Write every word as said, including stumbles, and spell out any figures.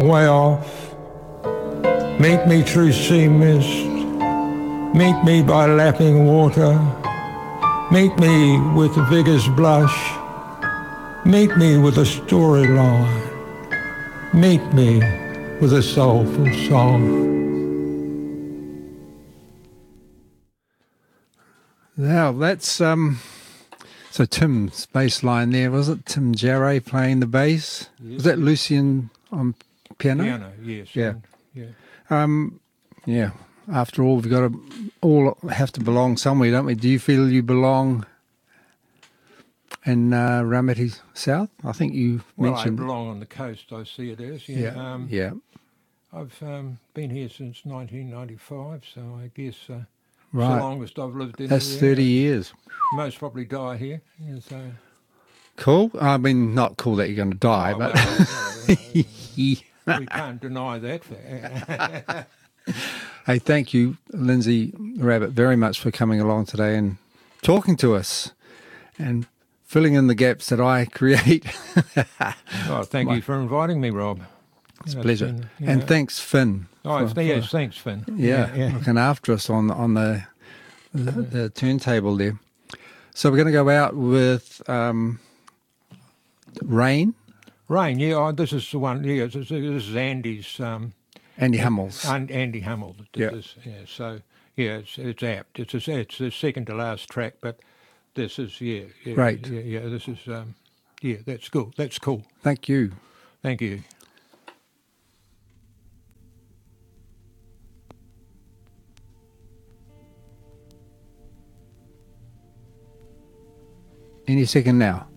Way off, meet me through sea mist, meet me by lapping water, meet me with a vigor's blush, meet me with a storyline, meet me with a soulful song. Now that's um. So Tim's bass line there, was it? Tim Jarre playing the bass. Yes. Was that Lucian on piano? Piano, yes. Yeah. and- yeah. Um, yeah. After all, we've got to all have to belong somewhere, don't we? Do you feel you belong in uh, Rameti South? I think you Well, mentioned. I belong on the coast, I see it as. Yeah. Yeah. Um, yeah. I've um, been here since nineteen ninety-five, so I guess uh, Right. so long as I've lived in That's here. thirty years. Most probably die here. Yeah, so. Cool. I mean, not cool that you're going to die, Oh, but well, you know, we can't deny that fact. hey, thank you, Lindsay Rabbit, very much for coming along today and talking to us and filling in the gaps that I create. Oh, thank My- you for inviting me, Rob. It's a Yeah, pleasure. been, you And know- thanks, Finn. Oh, for- yes, for- thanks, Finn. Yeah, yeah. looking after us on on the the, the turntable there. So we're going to go out with um, Rain, Rain, yeah, oh, this is the one, yeah, this, is- this is Andy's, um, Andy Hummels. and Andy Hummel that did Yeah. this. Yeah, so, yeah, it's, it's apt. It's a, it's the second to last track, but this is, yeah. yeah Great. Yeah, yeah, this is, um, yeah, that's cool. That's cool. Thank you. Thank you. Any second now.